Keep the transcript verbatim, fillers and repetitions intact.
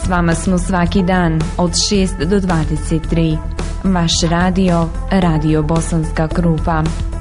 S vama smo svaki dan od šest do dvadeset tri. Vaš radio, Radio Bosanska Krupa.